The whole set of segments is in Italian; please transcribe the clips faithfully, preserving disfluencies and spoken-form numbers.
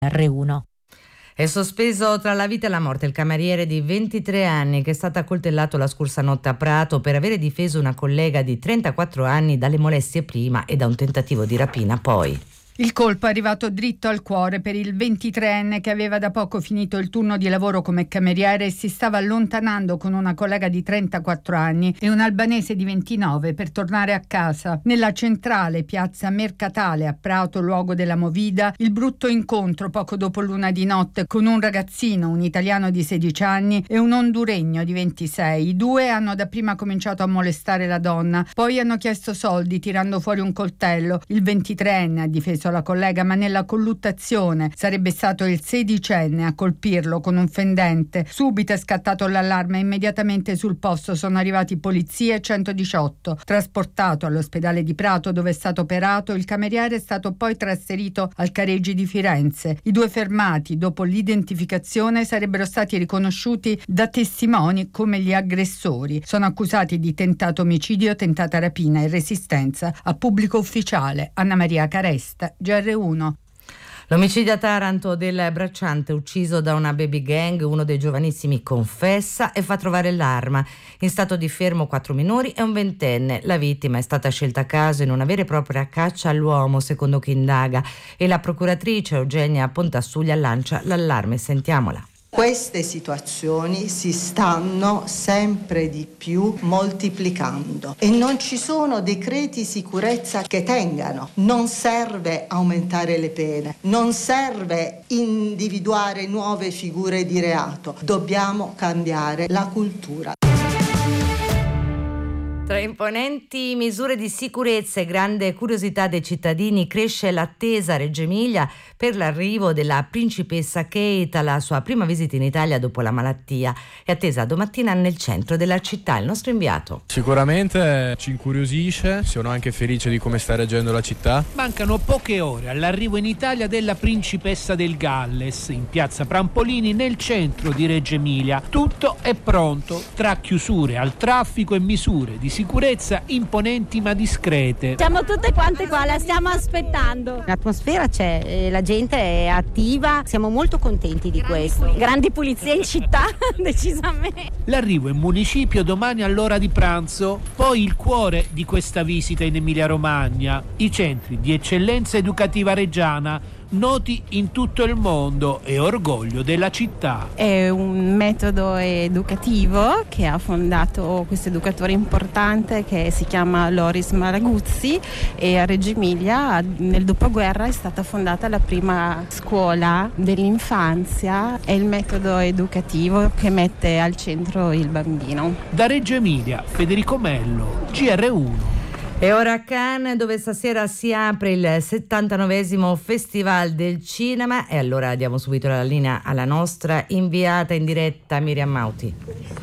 R uno. È sospeso tra la vita e la morte il cameriere di ventitré anni che è stato accoltellato la scorsa notte a Prato per avere difeso una collega di trentaquattro anni dalle molestie prima e da un tentativo di rapina poi. Il colpo è arrivato dritto al cuore per il ventitreenne che aveva da poco finito il turno di lavoro come cameriere e si stava allontanando con una collega di trentaquattro anni e un albanese di ventinove per tornare a casa. Nella centrale piazza Mercatale a Prato, luogo della movida, il brutto incontro poco dopo l'una di notte con un ragazzino, un italiano di sedici anni e un honduregno di ventisei. I due hanno dapprima cominciato a molestare la donna, poi hanno chiesto soldi tirando fuori un coltello. Il ventitreenne ha difeso la collega, ma nella colluttazione sarebbe stato il sedicenne a colpirlo con un fendente. Subito è scattato l'allarme e immediatamente sul posto sono arrivati polizie e centodiciotto. Trasportato all'ospedale di Prato dove è stato operato, il cameriere è stato poi trasferito al Careggi di Firenze. I due fermati dopo l'identificazione sarebbero stati riconosciuti da testimoni come gli aggressori. Sono accusati di tentato omicidio, tentata rapina e resistenza a pubblico ufficiale. Anna Maria Caresta, G R uno. L'omicidio a Taranto del bracciante ucciso da una baby gang, uno dei giovanissimi confessa e fa trovare l'arma. In stato di fermo quattro minori e un ventenne. La vittima è stata scelta a caso in una vera e propria caccia all'uomo, secondo chi indaga, e la procuratrice Eugenia Pontassuglia lancia l'allarme. Sentiamola. Queste situazioni si stanno sempre di più moltiplicando e non ci sono decreti sicurezza che tengano. Non serve aumentare le pene, non serve individuare nuove figure di reato. Dobbiamo cambiare la cultura. Tra imponenti misure di sicurezza e grande curiosità dei cittadini cresce l'attesa a Reggio Emilia per l'arrivo della principessa Kate alla sua prima visita in Italia dopo la malattia. È attesa domattina nel centro della città. Il nostro inviato. Sicuramente ci incuriosisce, sono anche felice di come sta reggendo la città. Mancano poche ore all'arrivo in Italia della principessa del Galles in piazza Prampolini nel centro di Reggio Emilia. Tutto è pronto tra chiusure al traffico e misure di sicurezza imponenti ma discrete. Siamo tutte quante qua, la stiamo aspettando. L'atmosfera c'è, la gente è attiva, siamo molto contenti di questo. Grandi pulizie in città, decisamente. L'arrivo in municipio domani all'ora di pranzo, poi il cuore di questa visita in Emilia-Romagna, i centri di eccellenza educativa reggiana, noti in tutto il mondo e orgoglio della città. È un metodo educativo che ha fondato questo educatore importante che si chiama Loris Malaguzzi, e a Reggio Emilia nel dopoguerra è stata fondata la prima scuola dell'infanzia. È il metodo educativo che mette al centro il bambino. Da Reggio Emilia, Federico Mello, G R uno. E ora a Cannes, dove stasera si apre il settantanovesimo Festival del Cinema, e allora diamo subito la linea alla nostra inviata in diretta Miriam Mauti.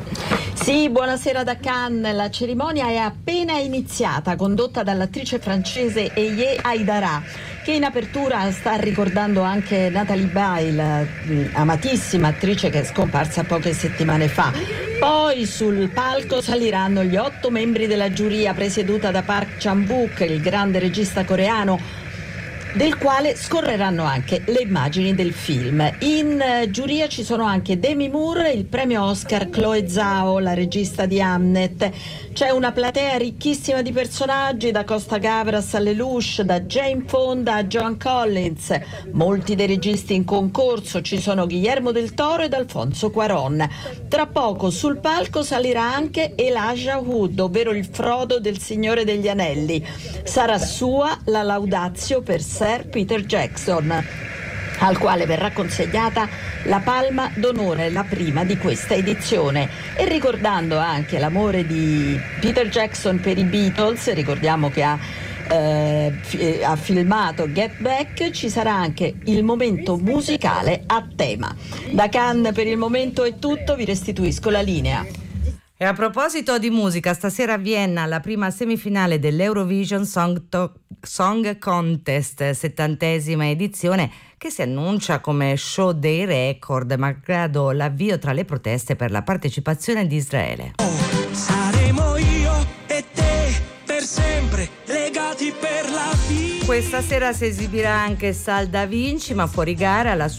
Sì, buonasera da Cannes. La cerimonia è appena iniziata, condotta dall'attrice francese Elie Aidara, che in apertura sta ricordando anche Nathalie Baye, amatissima attrice che è scomparsa poche settimane fa. Poi sul palco saliranno gli otto membri della giuria presieduta da Park Chan-wook, il grande regista coreano, del quale scorreranno anche le immagini del film. In uh, giuria ci sono anche Demi Moore, il premio Oscar Chloe Zhao, la regista di Hamnet. C'è una platea ricchissima di personaggi, da Costa Gavras a Lelouch, da Jane Fonda a Joan Collins. Molti dei registi in concorso, ci sono Guillermo del Toro ed Alfonso Cuarón. Tra poco sul palco salirà anche Elijah Wood, ovvero il Frodo del Signore degli Anelli. Sarà sua la Laudatio per Sir Peter Jackson, al quale verrà consegnata la Palma d'Onore, la prima di questa edizione. E ricordando anche l'amore di Peter Jackson per i Beatles, ricordiamo che ha, eh, fi- ha filmato Get Back, ci sarà anche il momento musicale a tema. Da Cannes per il momento è tutto, vi restituisco la linea. E a proposito di musica, stasera a Vienna la prima semifinale dell'Eurovision Song, to- Song Contest, settantesima edizione, che si annuncia come show dei record, malgrado l'avvio tra le proteste per la partecipazione di Israele. Saremo io e te per sempre legati per la vita. Questa sera si esibirà anche Sal Da Vinci, ma fuori gara la